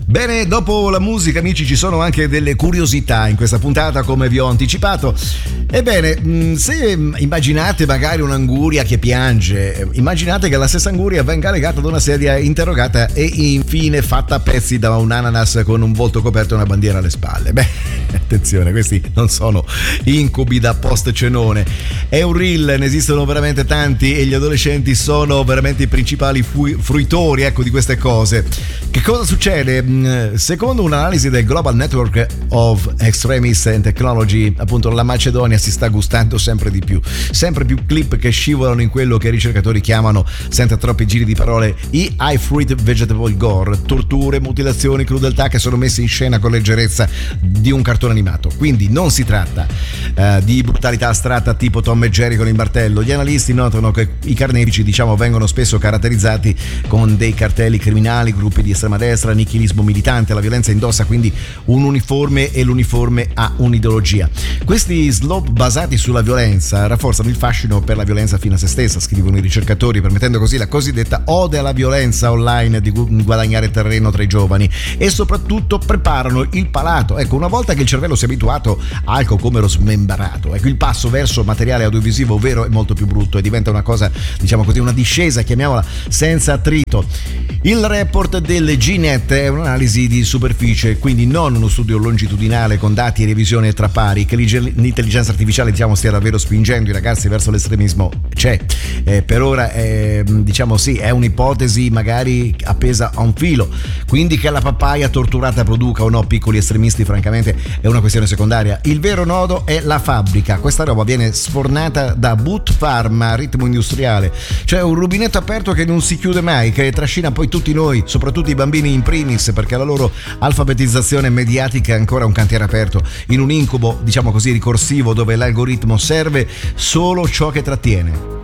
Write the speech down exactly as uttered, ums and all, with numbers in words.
Bene, dopo la musica, amici, ci sono anche delle curiosità in questa puntata, come vi ho anticipato. Ebbene, se immaginate magari un'anguria che piange, immaginate che la stessa anguria venga legata ad una sedia interrogata e infine fatta a pezzi da un ananas con un volto coperto e una bandiera alle spalle. Beh, attenzione, questi non sono incubi da post cenone. È un reel, ne esistono veramente tanti e gli adolescenti sono veramente i principali fu- fruitori, ecco, di queste cose. Che cosa succede? Secondo un'analisi del Global Network of Extremists and Technology, appunto, la Macedonia si sta gustando sempre di più, sempre più clip che scivolano in quello che i ricercatori chiamano, senza troppi giri di parole, i high fruit vegetable gore, torture, mutilazioni, crudeltà che sono messe in scena con leggerezza di un cartone animato. Quindi non si tratta uh, di brutalità astratta tipo Tom e Jerry con il martello. Gli analisti notano che i carnefici, diciamo, vengono spesso caratterizzati con dei cartelli criminali, gruppi di estrema destra, nichilismo militante. La violenza indossa quindi un uniforme e l'uniforme ha un'ideologia. Questi slope basati sulla violenza rafforzano il fascino per la violenza fino a se stessa, scrivono i ricercatori, permettendo così la cosiddetta ode alla violenza online di guadagnare terreno tra i giovani, e soprattutto preparano il palato. Ecco, una volta che il cervello si è abituato al cocomero smembrato, ecco, il passo verso materiale audiovisivo vero è molto più brutto e diventa una cosa, diciamo così, una discesa, chiamiamola, senza attrito. Il report del G net è un'analisi di superficie, quindi non uno studio longitudinale con dati e revisione tra pari. Che l'intelligenza artificiale, diciamo, stia davvero spingendo i ragazzi verso l'estremismo c'è, eh, per ora è, diciamo sì, è un'ipotesi magari appesa a un filo, quindi che la papaya torturata produca o no piccoli estremisti francamente è una questione secondaria. Il vero nodo è la fabbrica. Questa roba viene sfornata da boot farm a ritmo industriale, cioè un rubinetto aperto che non si chiude mai, che trascina poi tutti noi, soprattutto i bambini in primis, perché la loro alfabetizzazione mediatica è ancora un cantiere aperto, in un incubo, diciamo così, ricorsivo, dove l'algoritmo serve solo ciò che trattiene.